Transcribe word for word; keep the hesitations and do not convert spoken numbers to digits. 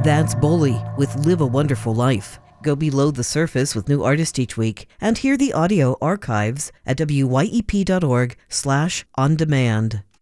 That's Bully with Live a Wonderful Life. Go below the surface with new artists each week and hear the audio archives at W Y E P dot org slash on demand.